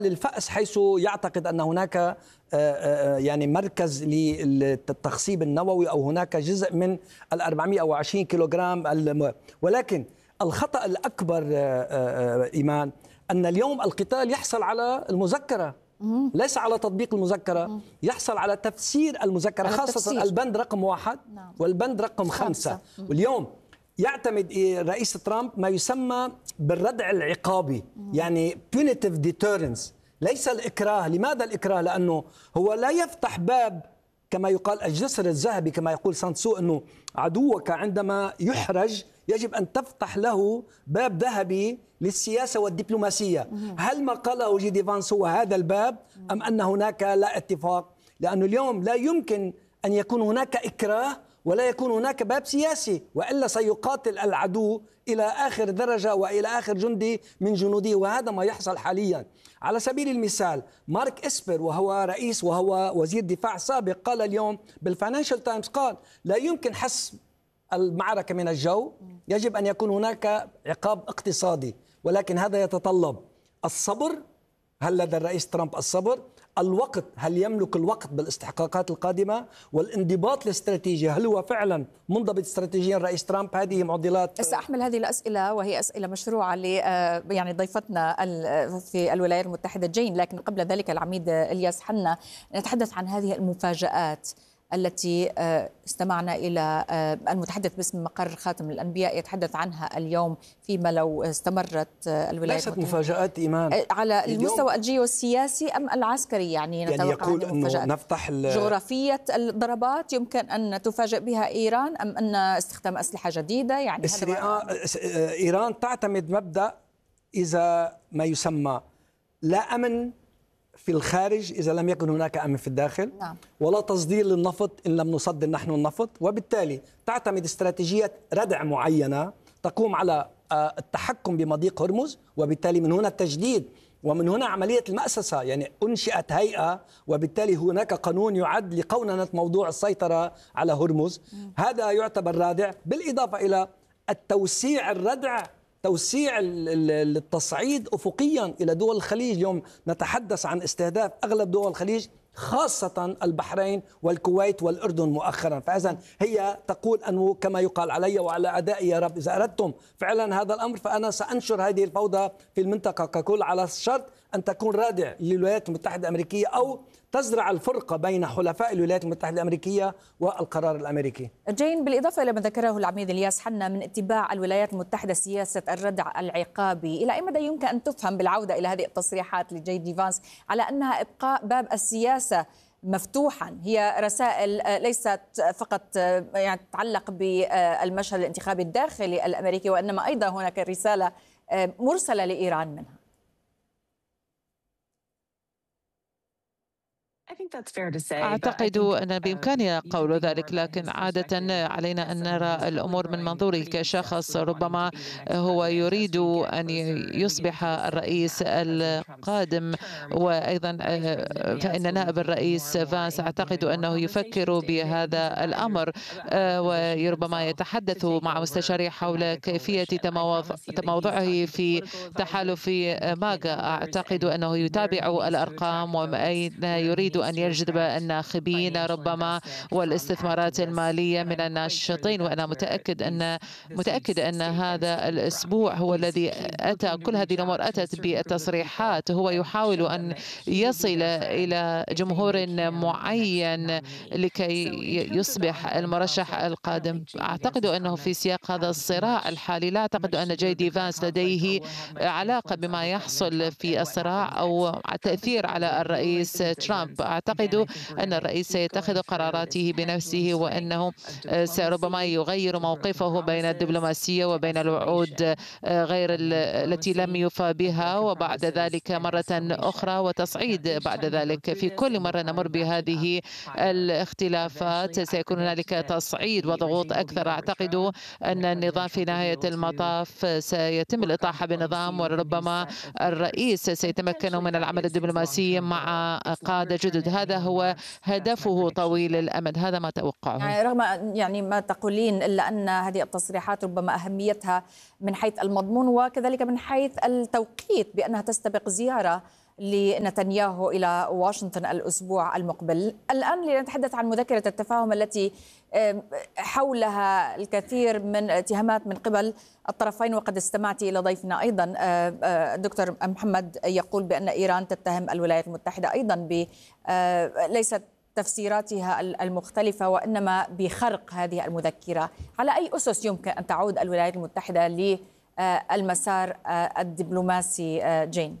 للفأس، حيث يعتقد أن هناك يعني مركز للتخصيب النووي، أو هناك جزء من 420 كيلوغرام. ولكن الخطأ الأكبر إيمان أن اليوم القتال يحصل على المذكرة، ليس على تطبيق المذكرة، يحصل على تفسير المذكرة، خاصة البند رقم 1 والبند رقم 5. واليوم يعتمد رئيس ترامب ما يسمى بالردع العقابي، يعني punitive deterrence، ليس الإكراه. لماذا الإكراه؟ لأنه هو لا يفتح باب كما يقال الجسر الذهبي، كما يقول سانسو، أنه عدوك عندما يحرج يجب أن تفتح له باب ذهبي للسياسة والدبلوماسية. هل ما قاله جي دي فانس هو هذا الباب، أم أن هناك لا اتفاق؟ لأنه اليوم لا يمكن أن يكون هناك إكراه ولا يكون هناك باب سياسي، وإلا سيقاتل العدو إلى آخر درجة وإلى آخر جندي من جنوده، وهذا ما يحصل حاليا. على سبيل المثال مارك إسبر، وهو وزير دفاع سابق، قال اليوم بالفاينانشال تايمز، قال لا يمكن حسم المعركة من الجو، يجب أن يكون هناك عقاب اقتصادي، ولكن هذا يتطلب الصبر. هل لدى الرئيس ترامب الصبر؟ الوقت، هل يملك الوقت بالاستحقاقات القادمة؟ والانضباط الاستراتيجي، هل هو فعلا منضبط استراتيجيا الرئيس ترامب؟ هذه معضلات. سأحمل هذه الأسئلة، وهي أسئلة مشروعة يعني ضيفتنا في الولايات المتحدة جين، لكن قبل ذلك العميد إلياس حنا، نتحدث عن هذه المفاجآت التي استمعنا إلى المتحدث باسم مقر خاتم الأنبياء يتحدث عنها اليوم، فيما لو استمرت الولايات ليست مفاجآت إيمان على المستوى الجيوسياسي أم العسكري، يعني يقول أنه نفتح جغرافية الضربات يمكن أن تفاجئ بها إيران، أم أن استخدام أسلحة جديدة؟ يعني إيران تعتمد مبدأ إذا ما يسمى لا أمن في الخارج إذا لم يكن هناك أمن في الداخل، ولا تصدير للنفط إن لم نصدر نحن النفط. وبالتالي تعتمد استراتيجية ردع معينة تقوم على التحكم بمضيق هرمز، وبالتالي من هنا التجديد، ومن هنا عملية المأسسة، يعني أنشئت هيئة، وبالتالي هناك قانون يعد لقوننة موضوع السيطرة على هرمز. هذا يعتبر رادع، بالإضافة إلى التوسيع الردع، توسيع التصعيد أفقيا إلى دول الخليج. اليوم نتحدث عن استهداف أغلب دول الخليج، خاصة البحرين والكويت والأردن مؤخرا. فإذن هي تقول أنه كما يقال علي وعلى أعدائي يا رب، إذا أردتم فعلا هذا الأمر فأنا سأنشر هذه الفوضى في المنطقة ككل، على شرط أن تكون رادع للولايات المتحدة الأمريكية، أو تزرع الفرقة بين حلفاء الولايات المتحدة الأمريكية والقرار الأمريكي. جين، بالإضافة إلى ما ذكره العميد إلياس حنا من اتباع الولايات المتحدة سياسة الردع العقابي، إلى أي مدى يمكن أن تفهم بالعودة إلى هذه التصريحات لجي دي فانس على أنها إبقاء باب السياسة مفتوحا؟ هي رسائل ليست فقط يعني تتعلق بالمشهد الانتخابي الداخلي الأمريكي، وإنما أيضا هناك رسالة مرسلة لإيران منها. أعتقد أن بإمكاننا قول ذلك، لكن عادة علينا أن نرى الأمور من منظوري كشخص. ربما هو يريد أن يصبح الرئيس القادم، وأيضا فإن نائب الرئيس فانس أعتقد أنه يفكر بهذا الأمر، وربما يتحدث مع مستشاري حول كيفية تموضعه في تحالف ماغا. أعتقد أنه يتابع الأرقام وأين يريد أن يجذب الناخبين ربما والاستثمارات المالية من الناشطين. وأنا متأكد أن هذا الأسبوع هو الذي أتى، كل هذه الأمور أتت بالتصريحات. هو يحاول أن يصل إلى جمهور معين لكي يصبح المرشح القادم. أعتقد أنه في سياق هذا الصراع الحالي لا أعتقد أن جي دي فانس لديه علاقة بما يحصل في الصراع أو تأثير على الرئيس ترامب. أعتقد أن الرئيس سيتخذ قراراته بنفسه، وأنه ربما يغير موقفه بين الدبلوماسية وبين الوعود غير التي لم يوفى بها، وبعد ذلك مرة أخرى وتصعيد بعد ذلك. في كل مرة نمر بهذه الاختلافات سيكون هنالك تصعيد وضغوط أكثر. أعتقد أن النظام في نهاية المطاف سيتم الإطاحة بالنظام، وربما الرئيس سيتمكن من العمل الدبلوماسي مع قادة جدد. هذا هو هدفه طويل الأمد، هذا ما توقعه. يعني رغم ما تقولين، إلا أن هذه التصريحات ربما أهميتها من حيث المضمون وكذلك من حيث التوقيت، بأنها تستبق زيارة لنتنياهو إلى واشنطن الأسبوع المقبل. الآن لنتحدث عن مذكرة التفاهم التي حولها الكثير من الاتهامات من قبل الطرفين، وقد استمعت إلى ضيفنا أيضا دكتور محمد يقول بأن إيران تتهم الولايات المتحدة أيضا ليست تفسيراتها المختلفة وإنما بخرق هذه المذكرة. على أي أسس يمكن أن تعود الولايات المتحدة للمسار الدبلوماسي جين؟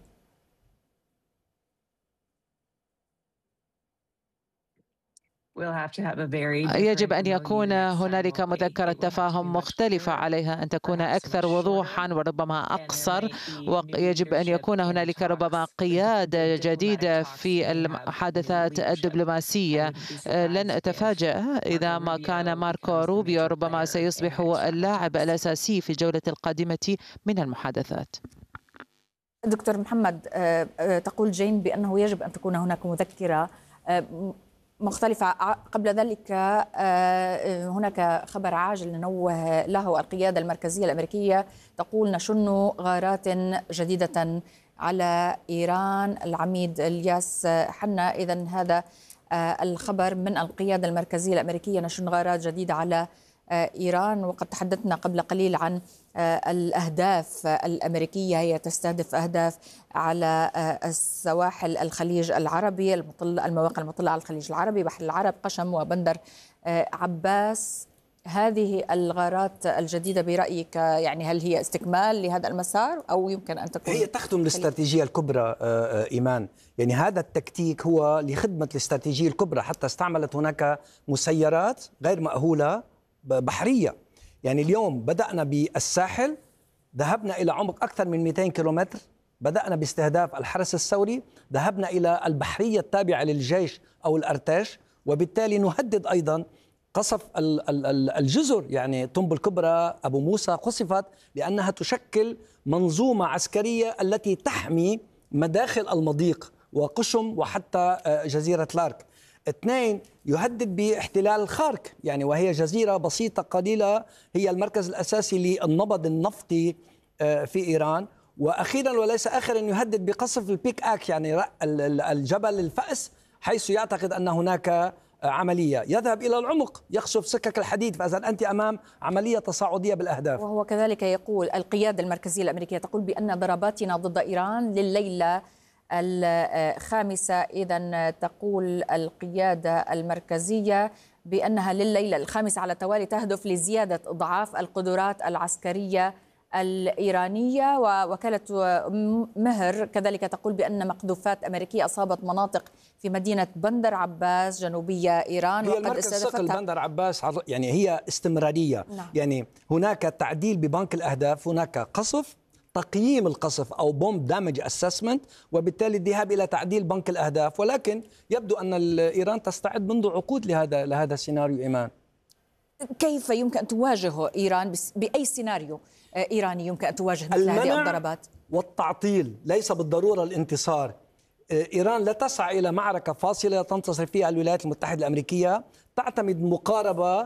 يجب أن يكون هنالك مذكرة تفاهم مختلفة، عليها أن تكون أكثر وضوحا وربما أقصر، ويجب أن يكون هنالك ربما قيادة جديدة في المحادثات الدبلوماسية. لن أتفاجأ إذا ما كان ماركو روبيو ربما سيصبح اللاعب الأساسي في الجولة القادمة من المحادثات. دكتور محمد، تقول جين بأنه يجب أن تكون هناك مذكرة مختلفة. قبل ذلك هناك خبر عاجل ننوه له، القيادة المركزية الأمريكية تقول نشن غارات جديدة على إيران. العميد الياس حنا، إذن هذا الخبر من القيادة المركزية الأمريكية، نشن غارات جديدة على إيران. وقد تحدثنا قبل قليل عن الأهداف الأمريكية، هي تستهدف أهداف على السواحل الخليج العربي، المواقع المطلة على الخليج العربي، بحر العرب، قشم وبندر عباس. هذه الغارات الجديدة برأيك يعني هل هي استكمال لهذا المسار أو يمكن أن تكون هي تخدم الاستراتيجية الكبرى إيمان؟ يعني هذا التكتيك هو لخدمة الاستراتيجية الكبرى، حتى استعملت هناك مسيرات غير مأهولة بحرية. يعني اليوم بدأنا بالساحل، ذهبنا إلى عمق أكثر من 200 كيلومتر، بدأنا باستهداف الحرس الثوري، ذهبنا إلى البحرية التابعة للجيش أو الأرتاش، وبالتالي نهدد أيضا قصف الجزر. يعني طنب الكبرى، أبو موسى قصفت لأنها تشكل منظومة عسكرية التي تحمي مداخل المضيق وقشم وحتى جزيرة لارك. 2، يهدد باحتلال الخارك، يعني وهي جزيرة بسيطة قليلة هي المركز الأساسي للنبض النفطي في إيران. وأخيرا وليس آخرا، يهدد بقصف البيك آك، يعني الجبل الفأس، حيث يعتقد أن هناك عملية يذهب إلى العمق يخسف سكك الحديد. فإذا أنت أمام عملية تصاعدية بالأهداف. وهو كذلك يقول القيادة المركزية الأمريكية تقول بأن ضرباتنا ضد إيران لليلة الخامسة. إذن تقول القيادة المركزية بأنها لليلة الخامسة على التوالي تهدف لزيادة إضعاف القدرات العسكرية الإيرانية. ووكالة مهر كذلك تقول بأن مقذوفات أمريكية أصابت مناطق في مدينة بندر عباس جنوبية إيران، هي وقد استهدفتها بندر عباس. يعني هي استمرارية. نعم. يعني هناك تعديل ببنك الأهداف، هناك قصف، تقييم القصف أو بومب دامج أسسمنت، وبالتالي الذهاب إلى تعديل بنك الأهداف. ولكن يبدو أن إيران تستعد منذ عقود لهذا السيناريو. إيمان، كيف يمكن أن تواجه إيران بأي سيناريو إيراني يمكن أن تواجه مثل هذه الضربات؟ والتعطيل، ليس بالضرورة الانتصار. إيران لا تسعى إلى معركة فاصلة تنتصر فيها الولايات المتحدة الأمريكية، تعتمد مقاربة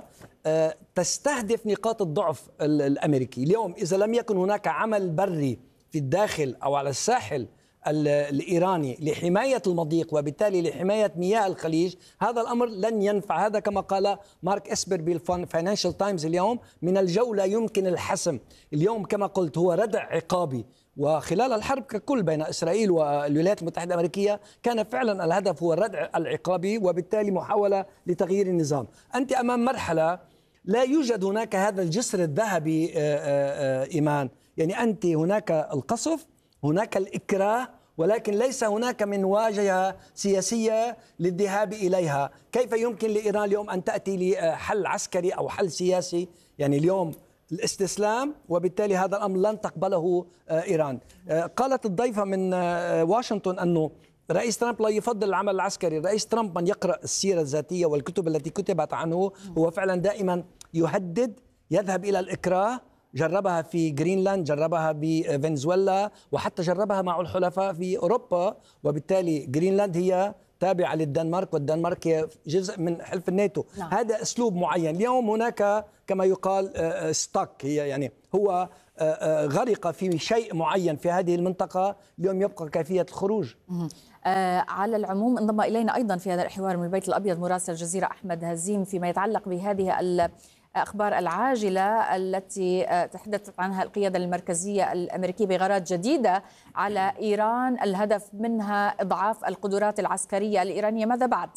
تستهدف نقاط الضعف الأمريكي. اليوم إذا لم يكن هناك عمل بري في الداخل أو على الساحل الإيراني لحماية المضيق وبالتالي لحماية مياه الخليج، هذا الأمر لن ينفع. هذا كما قال مارك إسبر بالفاينانشال تايمز اليوم، من الجولة يمكن الحسم. اليوم كما قلت هو ردع عقابي، وخلال الحرب ككل بين إسرائيل والولايات المتحدة الأمريكية كان فعلا الهدف هو الردع العقابي وبالتالي محاولة لتغيير النظام. أنت أمام مرحلة لا يوجد هناك هذا الجسر الذهبي إيمان. يعني أنت هناك القصف، هناك الإكراه، ولكن ليس هناك من واجهة سياسية للذهاب إليها. كيف يمكن لإيران اليوم أن تأتي لحل عسكري أو حل سياسي؟ يعني اليوم الاستسلام، وبالتالي هذا الأمر لن تقبله إيران. قالت الضيفة من واشنطن أنه رئيس ترامب لا يفضل العمل العسكري. رئيس ترامب من يقرأ السيرة الذاتية والكتب التي كتبت عنه هو فعلا دائما يهدد، يذهب إلى الإكراه. جربها في جرينلاند، جربها بفنزويلا، وحتى جربها مع الحلفاء في أوروبا. وبالتالي جرينلاند هي تابعة للدنمارك، والدنمارك هي جزء من حلف الناتو. نعم. هذا أسلوب معين. اليوم هناك كما يقال ستوك، هي يعني هو غرق في شيء معين في هذه المنطقة، اليوم يبقى كيفية الخروج. على العموم انضم إلينا أيضا في هذا الحوار من البيت الأبيض مراسل الجزيرة أحمد هزيم فيما يتعلق بهذه الأخبار العاجلة التي تحدثت عنها القيادة المركزية الأمريكية بغارات جديدة على إيران، الهدف منها إضعاف القدرات العسكرية الإيرانية. ماذا بعد؟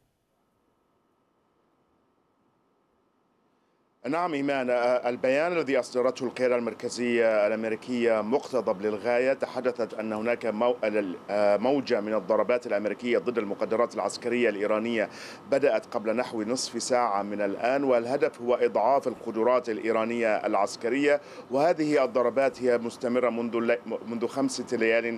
نعم إيمان، البيان الذي أصدرته القيادة المركزية الأمريكية مقتضب للغاية. تحدثت أن هناك موجة من الضربات الأمريكية ضد المقدرات العسكرية الإيرانية بدأت قبل نحو نصف ساعة من الآن، والهدف هو إضعاف القدرات الإيرانية العسكرية. وهذه الضربات هي مستمرة منذ 5 ليال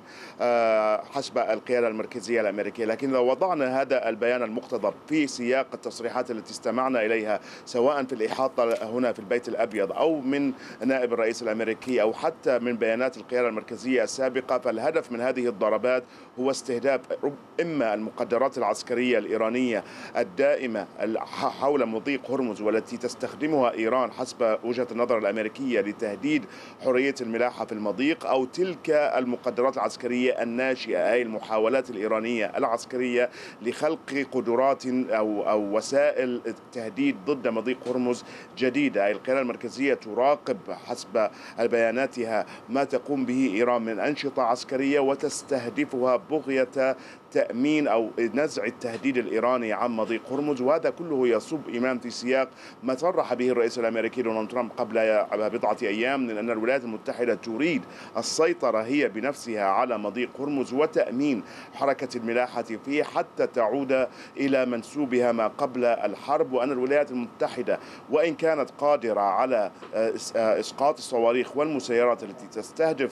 حسب القيادة المركزية الأمريكية. لكن لو وضعنا هذا البيان المقتضب في سياق التصريحات التي استمعنا إليها سواء في الإحاطة هنا في البيت الأبيض أو من نائب الرئيس الأمريكي أو حتى من بيانات القيادة المركزية السابقة، فالهدف من هذه الضربات هو استهداف إما المقدرات العسكرية الإيرانية الدائمة حول مضيق هرمز والتي تستخدمها إيران حسب وجهة النظر الأمريكية لتهديد حرية الملاحة في المضيق، أو تلك المقدرات العسكرية الناشئة أي المحاولات الإيرانية العسكرية لخلق قدرات أو وسائل تهديد ضد مضيق هرمز جديدة. القيادة المركزية تراقب حسب بياناتها ما تقوم به إيران من أنشطة عسكرية وتستهدفها بغية تأمين أو نزع التهديد الإيراني عن مضيق هرمز. وهذا كله يصب إمام في سياق ما صرح به الرئيس الأمريكي دونالد ترامب قبل بضعة أيام من أن الولايات المتحدة تريد السيطرة هي بنفسها على مضيق هرمز وتأمين حركة الملاحة فيه حتى تعود إلى منسوبها ما قبل الحرب، وأن الولايات المتحدة وإن كانت قادرة على إسقاط الصواريخ والمسيرات التي تستهدف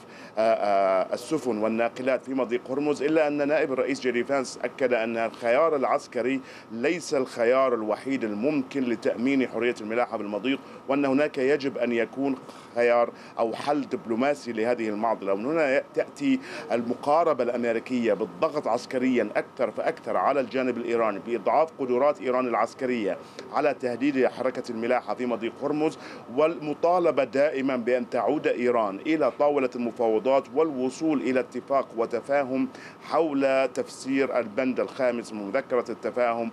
السفن والناقلات في مضيق هرمز، إلا أن نائب الرئيس جيدي فانس أكد أن الخيار العسكري ليس الخيار الوحيد الممكن لتأمين حرية الملاحة بالمضيق، وأن هناك يجب أن يكون خيار أو حل دبلوماسي لهذه المعضلة. ومن هنا تأتي المقاربة الأمريكية بالضغط عسكريا أكثر فأكثر على الجانب الإيراني بإضعاف قدرات إيران العسكرية على تهديد حركة الملاحة في مضيق هرمز، والمطالبة دائما بأن تعود إيران إلى طاولة المفاوضات والوصول إلى اتفاق وتفاهم حول تفسير البند الخامس من مذكرة التفاهم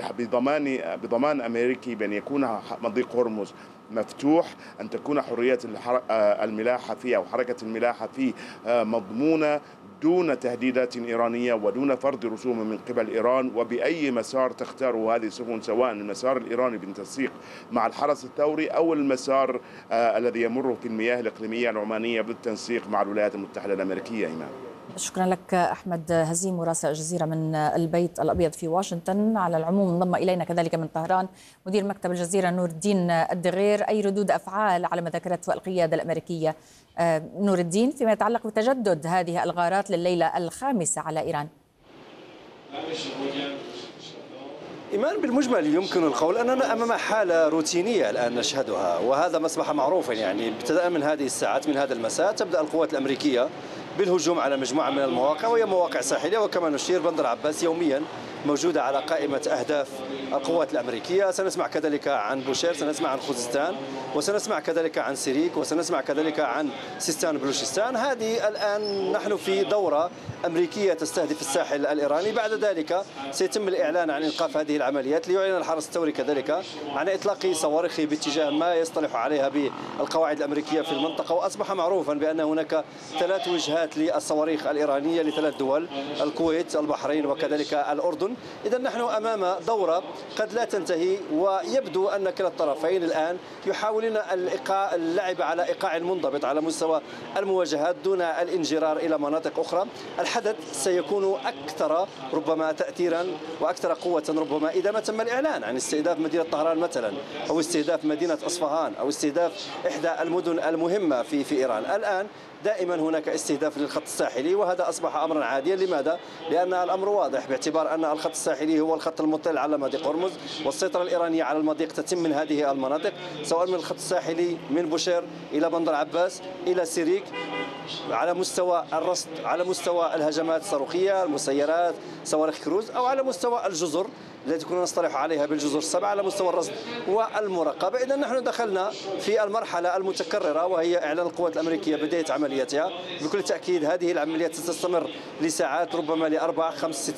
بضمان أمريكي بأن يكون مضيق هرمز مفتوح، أن تكون حرية الملاحة فيه أو حركة الملاحة فيه مضمونة دون تهديدات إيرانية ودون فرض رسوم من قبل إيران، وبأي مسار تختاره هذه السفن، سواء المسار الإيراني بالتنسيق مع الحرس الثوري أو المسار الذي يمر في المياه الإقليمية العمانية بالتنسيق مع الولايات المتحدة الأمريكية. إيمان، شكرا لك أحمد هزيم مراسل الجزيرة من البيت الأبيض في واشنطن. على العموم انضم إلينا كذلك من طهران مدير مكتب الجزيرة نور الدين الدغير. أي ردود أفعال على ما ذكرته القيادة الأمريكية نور الدين فيما يتعلق بتجدد هذه الغارات لليلة الخامسة على إيران؟ إيمان، بالمجمل يمكن القول أننا أمام حالة روتينية الآن نشهدها، وهذا ما أصبح معروفا. يعني ابتداء من هذه الساعات من هذا المساء تبدأ القوات الأمريكية بالهجوم على مجموعة من المواقع، وهي مواقع ساحلية، وكما نشير بندر عباس يوميا موجودة على قائمة أهداف القوات الأمريكية. سنسمع كذلك عن بوشير، سنسمع عن خوزستان، وسنسمع كذلك عن سيريك، وسنسمع كذلك عن سيستان بلوشستان. هذه الآن نحن في دورة أمريكية تستهدف الساحل الإيراني. بعد ذلك سيتم الإعلان عن إيقاف هذه العمليات، ليعلن الحرس الثوري كذلك عن إطلاق صواريخ باتجاه ما يصطلح عليها بالقواعد الأمريكية في المنطقة. وأصبح معروفا بأن هناك 3 وجهات للصواريخ الإيرانية ل3 دول: الكويت، البحرين، وكذلك الأردن. إذا نحن أمام دورة قد لا تنتهي، ويبدو أن كلا الطرفين الآن يحاولون اللعب على إيقاع منضبط على مستوى المواجهات دون الانجرار إلى مناطق أخرى. الحدث سيكون أكثر ربما تأثيرا وأكثر قوة ربما إذا ما تم الإعلان عن استهداف مدينة طهران مثلا، أو استهداف مدينة أصفهان، أو استهداف إحدى المدن المهمة في إيران. الآن دائما هناك استهداف للخط الساحلي، وهذا أصبح أمرا عاديا. لماذا؟ لأن الأمر واضح، باعتبار أن الخط الساحلي هو الخط المطل على مضيق هرمز، والسيطرة الإيرانية على المضيق تتم من هذه المناطق، سواء من الخط الساحلي من بوشير إلى بندر عباس إلى سيريك، على مستوى الرصد، على مستوى الهجمات الصاروخية، المسيرات، صواريخ كروز، أو على مستوى الجزر التي كنا نصطلح عليها بالجزر السبع، على مستوى الرصد والمراقبة. إذا نحن دخلنا في المرحلة المتكررة، وهي إعلان القوات الأمريكية بداية عملياتها. بكل تأكيد هذه العمليات ستستمر لساعات، ربما ل4 5 6